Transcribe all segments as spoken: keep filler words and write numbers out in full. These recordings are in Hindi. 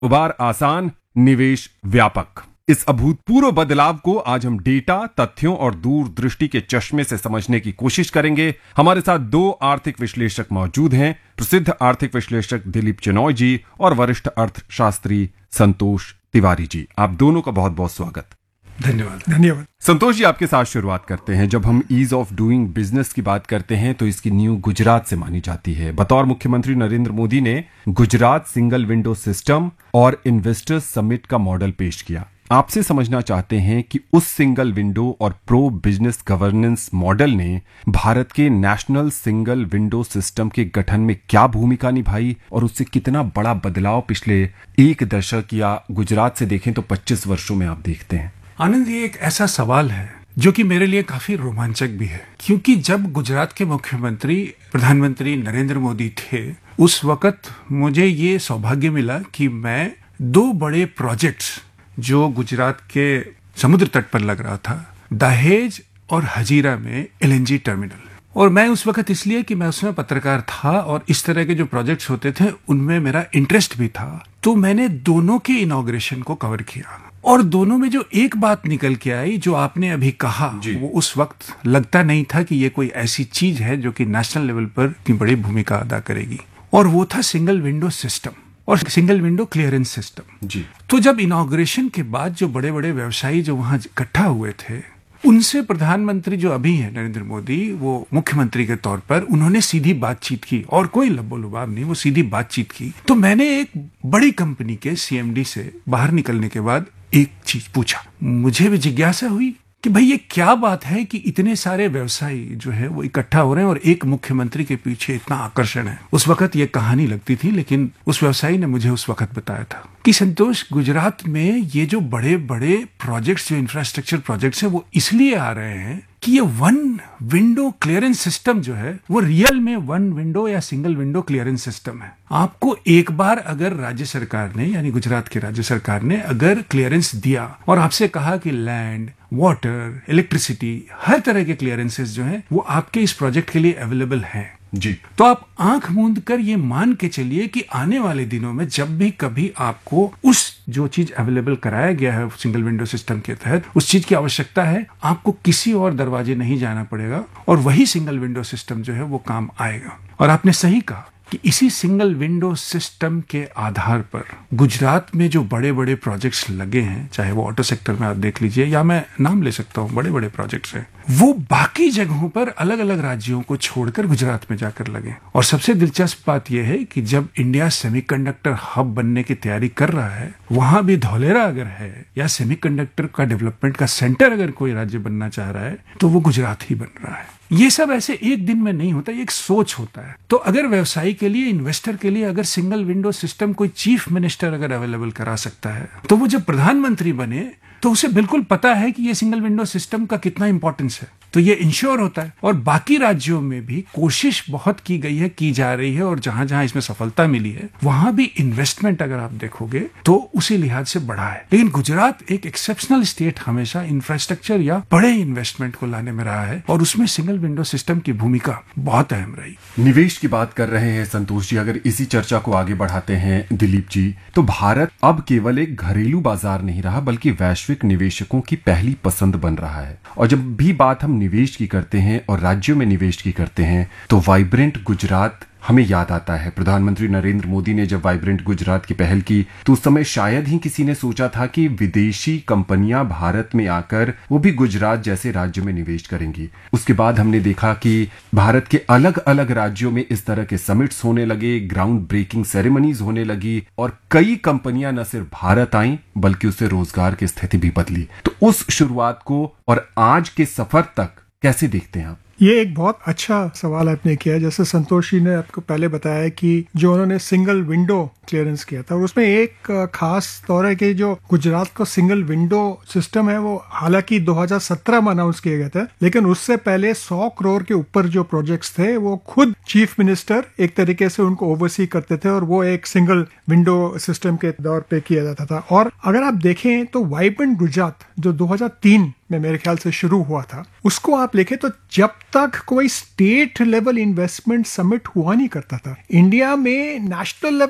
कारोबार आसान, निवेश व्यापक। इस अभूतपूर्व बदलाव को आज हम डेटा, तथ्यों और दूरदृष्टि के चश्मे से समझने की कोशिश करेंगे। हमारे साथ दो आर्थिक विश्लेषक मौजूद हैं, प्रसिद्ध आर्थिक विश्लेषक दिलीप चिनॉय जी और वरिष्ठ अर्थशास्त्री संतोष तिवारी जी। आप दोनों का बहुत बहुत स्वागत। धन्यवाद। धन्यवाद संतोष जी, आपके साथ शुरुआत करते हैं। जब हम ईज ऑफ डूइंग बिजनेस की बात करते हैं तो इसकी नींव गुजरात से मानी जाती है। बतौर मुख्यमंत्री नरेंद्र मोदी ने गुजरात सिंगल विंडो सिस्टम और इन्वेस्टर्स समिट का मॉडल पेश किया। आपसे समझना चाहते हैं कि उस सिंगल विंडो और प्रो बिजनेस गवर्नेंस मॉडल ने भारत के नेशनल सिंगल विंडो सिस्टम के गठन में क्या भूमिका निभाई और उससे कितना बड़ा बदलाव पिछले एक दशक या गुजरात से देखें तो पच्चीस वर्षों में आप देखते हैं। आनंद, ये एक ऐसा सवाल है जो कि मेरे लिए काफी रोमांचक भी है, क्योंकि जब गुजरात के मुख्यमंत्री प्रधानमंत्री नरेंद्र मोदी थे उस वक्त मुझे ये सौभाग्य मिला कि मैं दो बड़े प्रोजेक्ट्स जो गुजरात के समुद्र तट पर लग रहा था, दहेज और हजीरा में एलएनजी टर्मिनल, और मैं उस वक्त इसलिए कि मैं उसमें पत्रकार था और इस तरह के जो प्रोजेक्ट्स होते थे उनमें मेरा इंटरेस्ट भी था, तो मैंने दोनों के इनॉग्रेशन को कवर किया। और दोनों में जो एक बात निकल के आई, जो आपने अभी कहा, वो उस वक्त लगता नहीं था कि ये कोई ऐसी चीज है जो कि नेशनल लेवल पर इतनी बड़ी भूमिका अदा करेगी, और वो था सिंगल विंडो सिस्टम और सिंगल विंडो क्लियरेंस सिस्टम जी। तो जब इनॉग्रेशन के बाद जो बड़े बड़े व्यवसायी जो वहां इकट्ठा हुए थे, उनसे प्रधानमंत्री जो अभी है नरेंद्र मोदी, वो मुख्यमंत्री के तौर पर उन्होंने सीधी बातचीत की और कोई लब्बो लुबाब नहीं, वो सीधी बातचीत की। तो मैंने एक बड़ी कंपनी के सीएमडी से बाहर निकलने के बाद एक चीज पूछा, मुझे भी जिज्ञासा हुई कि भाई ये क्या बात है कि इतने सारे व्यवसायी जो है वो इकट्ठा हो रहे हैं और एक मुख्यमंत्री के पीछे इतना आकर्षण है। उस वक्त ये कहानी लगती थी, लेकिन उस व्यवसायी ने मुझे उस वक्त बताया था कि संतोष, गुजरात में ये जो बड़े बड़े प्रोजेक्ट्स, जो इंफ्रास्ट्रक्चर प्रोजेक्ट्स है, वो इसलिए आ रहे हैं कि ये वन विंडो क्लियरेंस सिस्टम जो है वो रियल में वन विंडो या सिंगल विंडो क्लियरेंस सिस्टम है। आपको एक बार अगर राज्य सरकार ने, यानी गुजरात की राज्य सरकार ने अगर क्लियरेंस दिया और आपसे कहा कि लैंड, वाटर, इलेक्ट्रिसिटी, हर तरह के क्लियरेंसेस जो हैं वो आपके इस प्रोजेक्ट के लिए अवेलेबल हैं जी, तो आप आंख मूंद कर ये मान के चलिए कि आने वाले दिनों में जब भी कभी आपको उस जो चीज अवेलेबल कराया गया है सिंगल विंडो सिस्टम के तहत, उस चीज की आवश्यकता है, आपको किसी और दरवाजे नहीं जाना पड़ेगा और वही सिंगल विंडो सिस्टम जो है वो काम आएगा। और आपने सही कहा कि इसी सिंगल विंडो सिस्टम के आधार पर गुजरात में जो बड़े बड़े प्रोजेक्ट्स लगे हैं, चाहे वो ऑटो सेक्टर में आप देख लीजिए या मैं नाम ले सकता हूं, बड़े बड़े प्रोजेक्ट्स हैं, वो बाकी जगहों पर अलग अलग राज्यों को छोड़कर गुजरात में जाकर लगे। और सबसे दिलचस्प बात यह है कि जब इंडिया सेमीकंडक्टर हब बनने की तैयारी कर रहा है, वहां भी धौलेरा अगर है या सेमीकंडक्टर का डेवलपमेंट का सेंटर अगर कोई राज्य बनना चाह रहा है तो वो गुजरात ही बन रहा है। ये सब ऐसे एक दिन में नहीं होता, ये एक सोच होता है। तो अगर व्यवसायी के लिए, इन्वेस्टर के लिए अगर सिंगल विंडो सिस्टम कोई चीफ मिनिस्टर अगर अवेलेबल करा सकता है, तो वो जब प्रधानमंत्री बने तो उसे बिल्कुल पता है कि ये सिंगल विंडो सिस्टम का कितना इंपॉर्टेंस है, तो ये इंश्योर होता है। और बाकी राज्यों में भी कोशिश बहुत की गई है, की जा रही है, और जहां जहां इसमें सफलता मिली है वहां भी इन्वेस्टमेंट अगर आप देखोगे तो उसी लिहाज से बढ़ा है। लेकिन गुजरात एक एक्सेप्शनल स्टेट हमेशा इंफ्रास्ट्रक्चर या बड़े इन्वेस्टमेंट को लाने में रहा है और उसमें सिंगल विंडो सिस्टम की भूमिका बहुत अहम रही। निवेश की बात कर रहे हैं संतोष जी, अगर इसी चर्चा को आगे बढ़ाते हैं दिलीप जी, तो भारत अब केवल एक घरेलू बाजार नहीं रहा बल्कि वैश्विक निवेशकों की पहली पसंद बन रहा है। और जब भी बात हम निवेश की करते हैं और राज्यों में निवेश की करते हैं तो वाइब्रेंट गुजरात हमें याद आता है। प्रधानमंत्री नरेंद्र मोदी ने जब वाइब्रेंट गुजरात की पहल की तो उस समय शायद ही किसी ने सोचा था कि विदेशी कंपनियां भारत में आकर वो भी गुजरात जैसे राज्य में निवेश करेंगी। उसके बाद हमने देखा कि भारत के अलग अलग राज्यों में इस तरह के समिट्स होने लगे, ग्राउंड ब्रेकिंग सेरेमनीज होने लगी और कई कंपनियां न सिर्फ भारत आईं बल्कि उससे रोजगार की स्थिति भी बदली। तो उस शुरुआत को और आज के सफर तक कैसे देखते हैं आप? ये एक बहुत अच्छा सवाल आपने किया। जैसे संतोष जी ने आपको पहले बताया कि जो उन्होंने सिंगल विंडो क्लियरेंस किया था, उसमें एक खास तौर है कि जो गुजरात का सिंगल विंडो सिस्टम है वो हालांकि दो हज़ार सत्रह में अनाउंस किया गया था, लेकिन उससे पहले सौ करोड़ के ऊपर जो प्रोजेक्ट्स थे वो खुद चीफ मिनिस्टर एक तरीके से उनको ओवरसी करते थे और वो एक सिंगल विंडो सिस्टम के दौर पे किया जाता था। और अगर आप देखें तो वाइब्रेंट गुजरात जो दो हज़ार तीन में मेरे ख्याल से शुरू हुआ था, उसको आप देखें तो जब तक कोई स्टेट लेवल इन्वेस्टमेंट समिट हुआ नहीं करता था, इंडिया में national level investment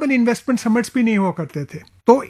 investment summits भी नहीं हुआ करते थे। तो